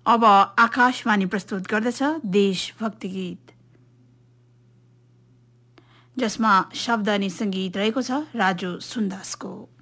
अब आकाशवाणी प्रस्तुत गर्दछ देशभक्ति गीत, जसमा शब्द अनि संगीत रहेको छ राजु सुन्दासको।